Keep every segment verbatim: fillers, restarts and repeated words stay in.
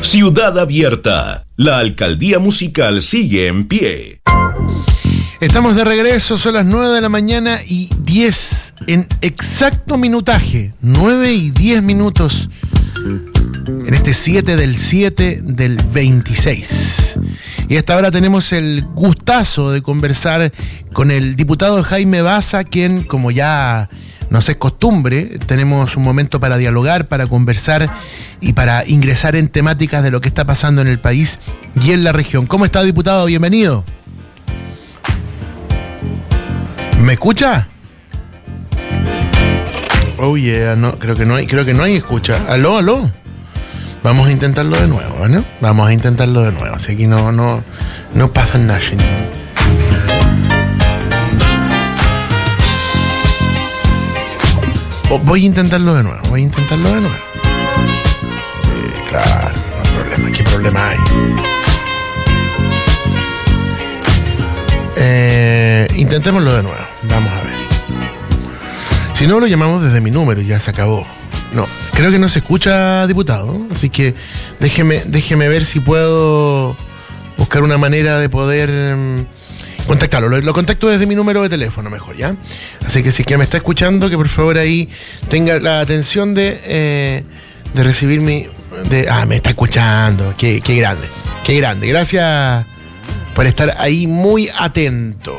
Ciudad Abierta. La alcaldía musical sigue en pie. Estamos de regreso, son las nueve de la mañana y diez en exacto minutaje. nueve y diez minutos en este siete del siete del veintiséis. Y hasta ahora tenemos el gustazo de conversar con el diputado Jaime Baza, quien, como ya nos es costumbre, tenemos un momento para dialogar, para conversar y para ingresar en temáticas de lo que está pasando en el país y en la región. ¿Cómo está, diputado? Bienvenido. ¿Me escucha? Oh yeah, no, creo que no hay, creo que no hay escucha. Aló, aló. Vamos a intentarlo de nuevo, ¿no? Vamos a intentarlo de nuevo. Así que no, no, no pasa nada. Voy a intentarlo de nuevo, voy a intentarlo de nuevo. Sí, claro, no hay problema. ¿Qué problema hay? Eh, intentémoslo de nuevo, vamos a ver. Si no, lo llamamos desde mi número y ya se acabó. No, creo que no se escucha, diputado, así que déjeme, déjeme ver si puedo buscar una manera de poder um, contactarlo. Lo, lo contacto desde mi número de teléfono mejor, ¿ya? Así que si que me está escuchando, que por favor ahí tenga la atención de, eh, de recibir mi... De, ah, me está escuchando, qué, qué grande, qué grande. Gracias por estar ahí muy atento.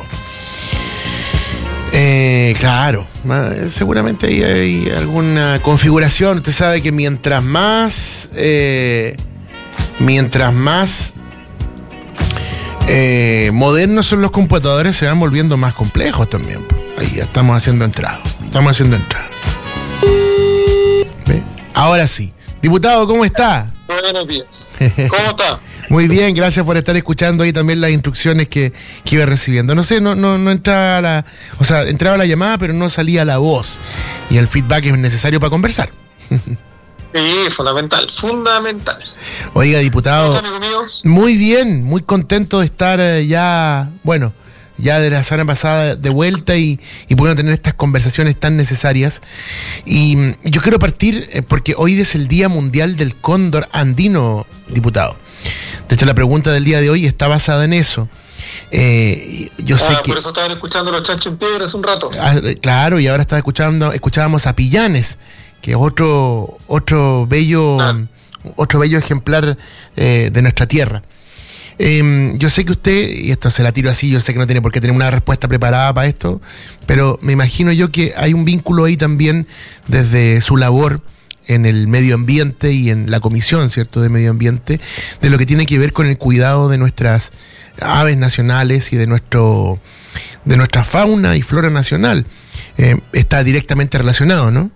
Eh, claro, seguramente ahí hay alguna configuración. Usted sabe que mientras más eh, mientras más eh, modernos son los computadores, se van volviendo más complejos también. Ahí ya estamos haciendo entrada. Estamos haciendo entrada. ¿Ve? Ahora sí. Diputado, ¿cómo está? Buenos días. ¿Cómo está? Muy bien, gracias por estar escuchando ahí también las instrucciones que, que iba recibiendo. No sé, no, no, no entraba la, o sea, entraba la llamada, pero no salía la voz. Y el feedback es necesario para conversar. Sí, fundamental, fundamental. Oiga, diputado. ¿Cómo está, amigo mío? Muy bien, muy contento de estar ya, bueno, ya de la semana pasada de vuelta y, y puedo tener estas conversaciones tan necesarias. Y yo quiero partir eh, porque hoy es el Día Mundial del Cóndor Andino, diputado. De hecho, la pregunta del día de hoy está basada en eso. Eh, yo sé ah, que, por eso estaban escuchando los Chancho en Piedra hace un rato. Ah, claro, y ahora estaba escuchando, escuchábamos a Pillanes, que es otro, otro bello, ah. otro bello ejemplar eh, de nuestra tierra. Eh, yo sé que usted, y esto se la tiro así, yo sé que no tiene por qué tener una respuesta preparada para esto, pero me imagino yo que hay un vínculo ahí también desde su labor en el medio ambiente y en la comisión, ¿cierto?, de medio ambiente, de lo que tiene que ver con el cuidado de nuestras aves nacionales y de nuestro de nuestra fauna y flora nacional. Eh, está directamente relacionado, ¿no?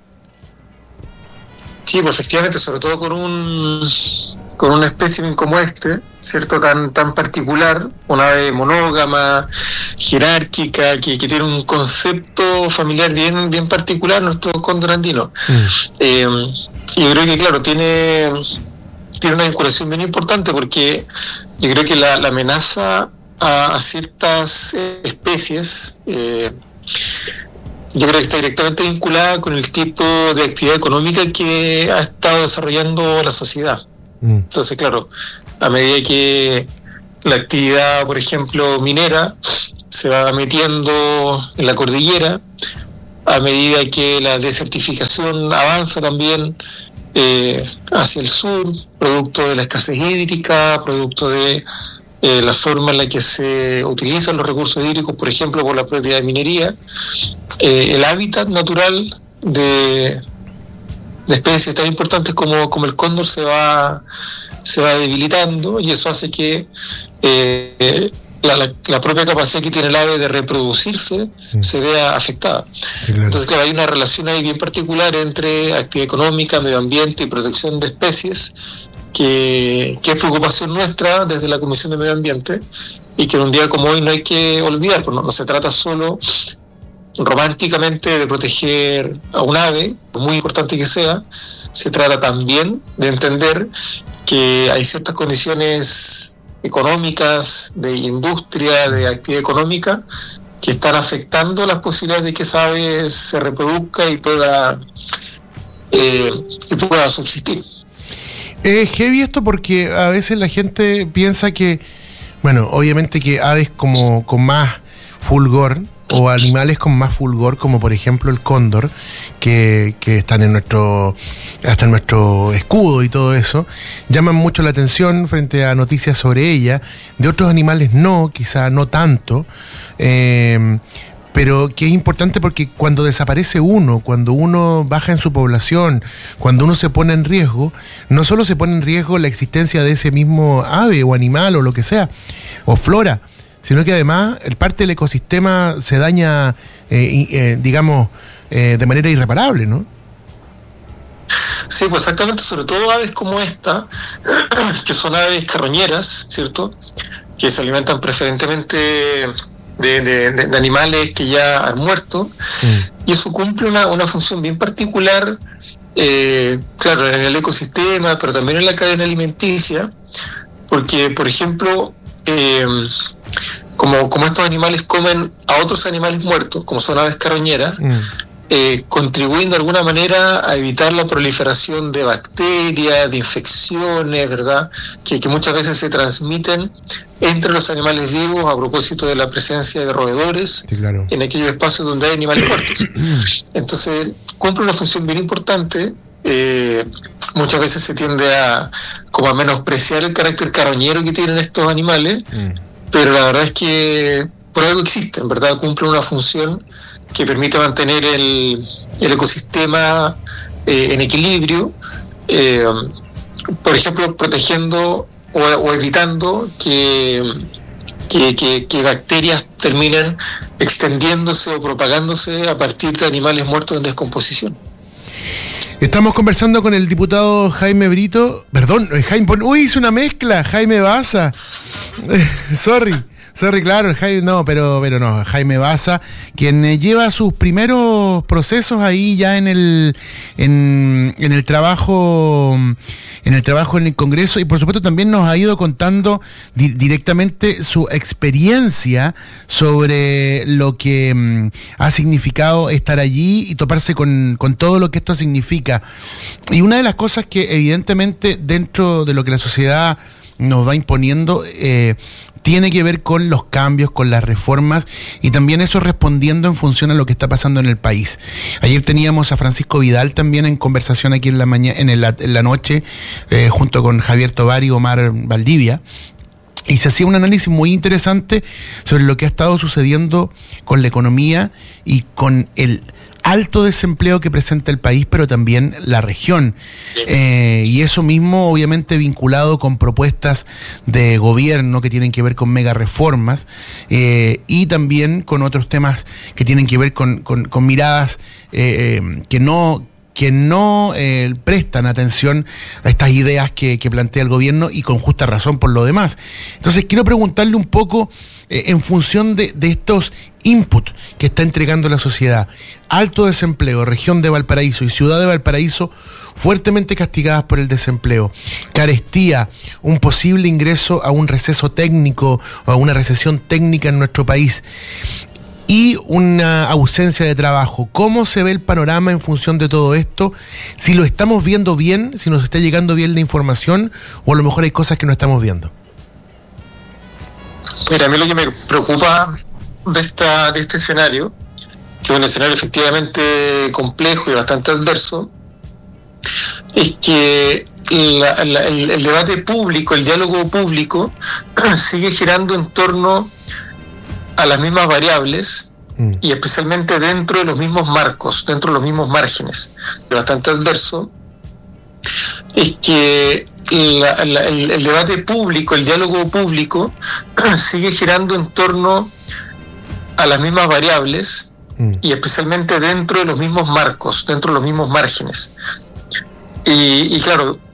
Sí, pues efectivamente, sobre todo con un con un espécimen como este, ¿cierto?, tan tan particular, una ave monógama, jerárquica, que, que tiene un concepto familiar bien bien particular, nuestro cóndor andino. Mm. Eh, y yo creo que, claro, tiene, tiene una vinculación bien importante, porque yo creo que la, la amenaza a, a ciertas especies, eh, yo creo que está directamente vinculada con el tipo de actividad económica que ha estado desarrollando la sociedad. Entonces, claro, a medida que la actividad, por ejemplo, minera se va metiendo en la cordillera, a medida que la desertificación avanza también eh, hacia el sur, producto de la escasez hídrica, producto de eh, la forma en la que se utilizan los recursos hídricos, por ejemplo, por la propia minería, eh, el hábitat natural de... de especies tan importantes como, como el cóndor se va se va debilitando, y eso hace que eh, la, la, la propia capacidad que tiene el ave de reproducirse mm. se vea afectada. Sí, claro. Entonces, claro, hay una relación ahí bien particular entre actividad económica, medio ambiente y protección de especies, que, que es preocupación nuestra desde la Comisión de Medio Ambiente, y que en un día como hoy no hay que olvidar, porque no, no se trata solo románticamente de proteger a un ave, por muy importante que sea. Se trata también de entender que hay ciertas condiciones económicas, de industria, de actividad económica, que están afectando las posibilidades de que esa ave se reproduzca y pueda, eh, y pueda subsistir. Es heavy esto porque a veces la gente piensa que, bueno, obviamente que aves como con más fulgor o animales con más fulgor, como por ejemplo el cóndor, que, que están en nuestro, hasta en nuestro escudo y todo eso, llaman mucho la atención frente a noticias sobre ella. De otros animales no, quizá no tanto, eh, pero que es importante porque cuando desaparece uno, cuando uno baja en su población, cuando uno se pone en riesgo, no solo se pone en riesgo la existencia de ese mismo ave o animal o lo que sea, o flora, sino que además el parte del ecosistema se daña, eh, eh, digamos, eh, de manera irreparable, ¿no? Sí, pues exactamente, sobre todo aves como esta, que son aves carroñeras, ¿cierto? Que se alimentan preferentemente de, de, de, de animales que ya han muerto, mm. y eso cumple una, una función bien particular, eh, claro, en el ecosistema, pero también en la cadena alimenticia, porque, por ejemplo, Eh, como, como estos animales comen a otros animales muertos, como son aves carroñeras, mm. eh, contribuyen de alguna manera a evitar la proliferación de bacterias, de infecciones, ¿verdad? Que, que muchas veces se transmiten entre los animales vivos a propósito de la presencia de roedores, sí, claro, en aquellos espacios donde hay animales muertos. Entonces, cumple una función bien importante. Eh, muchas veces se tiende a como a menospreciar el carácter carroñero que tienen estos animales, mm. pero la verdad es que por algo existen, ¿verdad? Cumplen una función que permite mantener el, el ecosistema eh, en equilibrio, eh, por ejemplo, protegiendo o, o evitando que, que, que, que bacterias terminen extendiéndose o propagándose a partir de animales muertos en descomposición. Estamos conversando con el diputado Jaime Brito, perdón, Jaime, uy, hice una mezcla, Jaime Baza, sorry, sorry, claro, Jaime, no, pero, pero no, Jaime Baza, quien eh, lleva sus primeros procesos ahí ya en el, en, en el trabajo, en el trabajo en el Congreso, y por supuesto también nos ha ido contando di- directamente su experiencia sobre lo que mm, ha significado estar allí y toparse con, con todo lo que esto significa. Y una de las cosas que evidentemente dentro de lo que la sociedad nos va imponiendo, eh, tiene que ver con los cambios, con las reformas, y también eso respondiendo en función a lo que está pasando en el país. Ayer teníamos a Francisco Vidal también en conversación aquí en la mañana, en, el, en la noche, eh, junto con Javier Tovar y Omar Valdivia, y se hacía un análisis muy interesante sobre lo que ha estado sucediendo con la economía y con el alto desempleo que presenta el país, pero también la región. Eh, y eso mismo, obviamente, vinculado con propuestas de gobierno que tienen que ver con mega reformas, eh, y también con otros temas que tienen que ver con, con, con miradas eh, que no... que no eh, prestan atención a estas ideas que, que plantea el gobierno, y con justa razón por lo demás. Entonces quiero preguntarle un poco eh, en función de, de estos inputs que está entregando la sociedad. Alto desempleo, región de Valparaíso y ciudad de Valparaíso fuertemente castigadas por el desempleo, carestía, un posible ingreso a un receso técnico o a una recesión técnica en nuestro país, y una ausencia de trabajo. ¿Cómo se ve el panorama en función de todo esto? Si lo estamos viendo bien, si nos está llegando bien la información, o a lo mejor hay cosas que no estamos viendo. Mira, a mí lo que me preocupa de esta de este escenario, que es un escenario efectivamente complejo y bastante adverso, es que la, la, el, el debate público, el diálogo público, sigue girando en torno a las mismas variables, mm. y especialmente dentro de los mismos marcos, dentro de los mismos márgenes. Bastante adverso es que la, la, el, el debate público, el diálogo público, sigue girando en torno a las mismas variables, mm. y especialmente dentro de los mismos marcos, dentro de los mismos márgenes. Y, y claro,